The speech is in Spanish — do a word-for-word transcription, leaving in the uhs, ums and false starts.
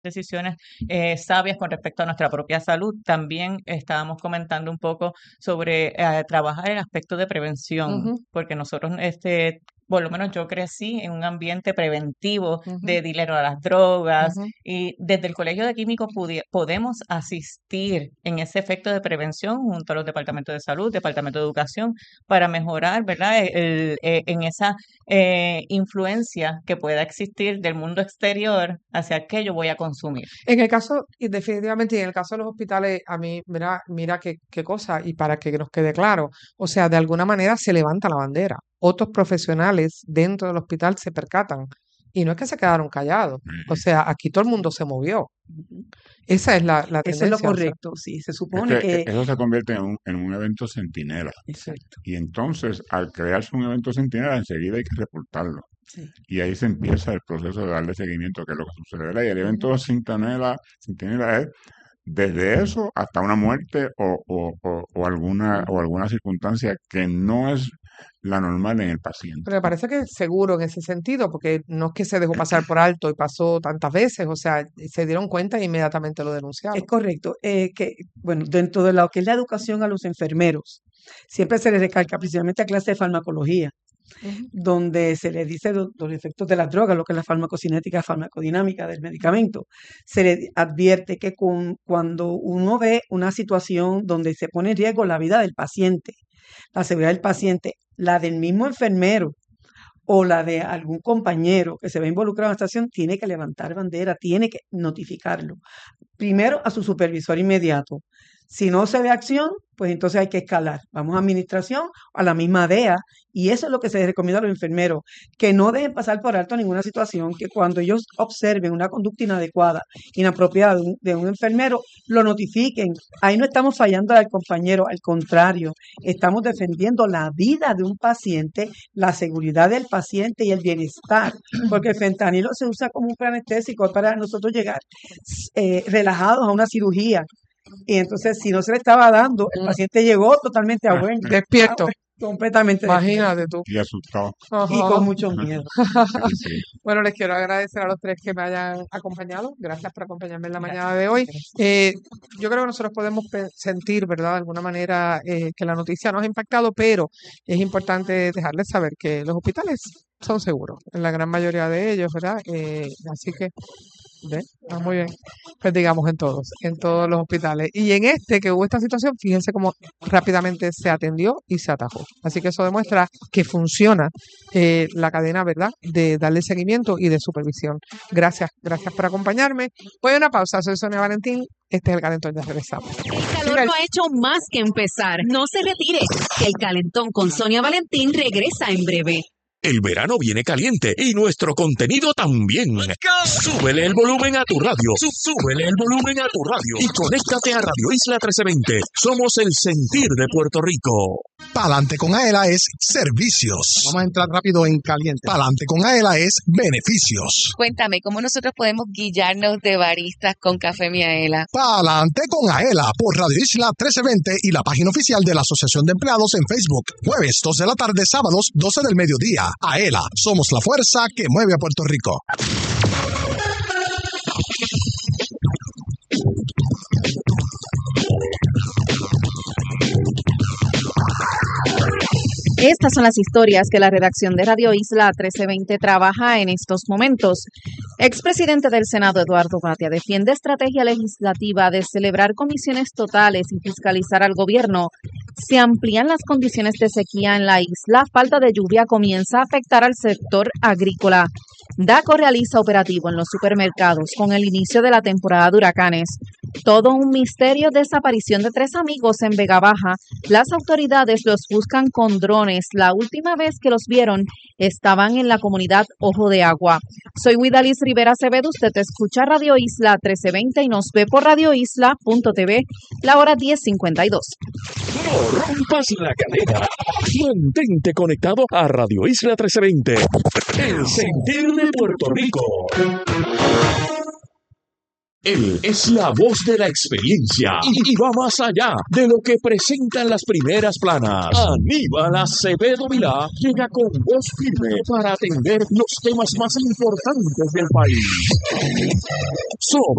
decisiones eh, sabias con respecto a nuestra propia salud. También estábamos comentando un poco sobre eh, trabajar el aspecto de prevención, Ujú, porque nosotros, este, por lo menos yo crecí en un ambiente preventivo ujú, de dinero a las drogas ujú. y desde el Colegio de Químicos pudi- podemos asistir en ese efecto de prevención junto a los departamentos de salud, departamento de educación, para mejorar, ¿verdad? El- eh, en esa eh, influencia que pueda existir del mundo exterior hacia qué yo voy a consumir. En el caso, y definitivamente, y en el caso de los hospitales, a mí, mira, mira qué, qué cosa, y para que nos quede claro, o sea, de alguna manera se levanta la bandera. Otros profesionales dentro del hospital se percatan, y no es que se quedaron callados, o sea, aquí todo el mundo se movió. Ujú. Esa es la, la Eso es lo tendencia, o sea, correcto, sí. Se Es supone que e- que... eso se convierte en un, en un evento centinela. Exacto, Y entonces, al crearse un evento centinela, enseguida hay que reportarlo. sí. Y ahí se empieza el proceso de darle seguimiento, que es lo que sucede, ¿verdad? Y el ujú, evento centinela, centinela es desde eso hasta una muerte o, o, o, o alguna, o Ujú. alguna circunstancia que no es la normal en el paciente. pero me parece que seguro en ese sentido, porque no es que se dejó pasar por alto y pasó tantas veces, o sea, se dieron cuenta e inmediatamente lo Es denunciaron. correcto. Eh, que, bueno, dentro de lo que es la educación a los enfermeros, siempre se les recalca, principalmente a clase de farmacología, Ujú, donde se les dice lo- los efectos de las drogas, lo que es la farmacocinética, farmacodinámica del medicamento. Se les advierte que con- cuando uno ve una situación donde se pone en riesgo la vida del paciente, la seguridad del paciente, la del mismo enfermero o la de algún compañero que se ve involucrado en la situación, tiene que levantar bandera, tiene que notificarlo. Primero a su supervisor inmediato. Si no se ve acción, pues entonces hay que escalar. Vamos a administración, a la misma D E A, y eso es lo que se les recomienda a los enfermeros, que no dejen pasar por alto ninguna situación, que cuando ellos observen una conducta inadecuada, inapropiada de un, de un enfermero, lo notifiquen. Ahí no estamos fallando al compañero, al contrario, estamos defendiendo la vida de un paciente, la seguridad del paciente y el bienestar, porque el fentanilo se usa como un anestésico para nosotros llegar eh, relajados a una cirugía. Y entonces, si no se le estaba dando, el mm, paciente llegó totalmente a buen, despierto, completamente despierto imagínate tú. Y asustado. y Ajá. con mucho miedo. Sí, sí. Bueno, les quiero agradecer a los tres que me hayan acompañado. Gracias por acompañarme en la Gracias. mañana de hoy. Gracias. Eh, yo creo que nosotros podemos pe- sentir, ¿verdad?, de alguna manera eh, que la noticia nos ha impactado, pero es importante dejarles saber que los hospitales son seguros, en la gran mayoría de ellos, ¿verdad? Eh, así que, ¿ven? Ah, muy bien. Pues digamos en todos, en todos los hospitales. Y en este que hubo esta situación, fíjense cómo rápidamente se atendió y se atajó. Así que eso demuestra que funciona eh, la cadena, ¿verdad?, de darle seguimiento y de supervisión. Gracias, gracias por acompañarme. Voy a una pausa, soy Sonia Valentín. Este es el Calentón, ya regresamos. El calor Mira, no ha hecho más que empezar. No se retire, que el Calentón con Sonia Valentín regresa en breve. El verano viene caliente y nuestro contenido también. Súbele el volumen a tu radio. Sú- Súbele el volumen a tu radio. Y conéctate a Radio Isla trece veinte. Somos el sentir de Puerto Rico. Pa'lante con Aela es servicios. Vamos a entrar rápido en caliente. Pa'lante con Aela es beneficios. Cuéntame, ¿cómo nosotros podemos guillarnos de baristas con Café Miaela? Pa'lante con Aela por Radio Isla trece veinte y la página oficial de la Asociación de Empleados en Facebook. Jueves dos de la tarde, sábados doce del mediodía. Aela, somos la fuerza que mueve a Puerto Rico. Estas son las historias que la redacción de Radio Isla trece veinte trabaja en estos momentos. Expresidente del Senado, Eduardo Batia, defiende estrategia legislativa de celebrar comisiones totales y fiscalizar al gobierno. Se amplían las condiciones de sequía en la isla. Falta de lluvia comienza a afectar al sector agrícola. DACO realiza operativo en los supermercados con el inicio de la temporada de huracanes. Todo un misterio: desaparición de tres amigos en Vega Baja. Las autoridades los buscan con drones. La última vez que los vieron estaban en la comunidad Ojo de Agua. Soy Widalis Rivera Acevedo. Usted escucha Radio Isla trece veinte y nos ve por radio isla punto t v, la hora diez cincuenta y dos. No rompas la cadena. Mantente conectado a Radio Isla trece veinte. El sentir de Puerto Rico. Él es la voz de la experiencia y, y va más allá de lo que presentan las primeras planas. Aníbal Acevedo Vilá llega con voz firme para atender los temas más importantes del país. Sobre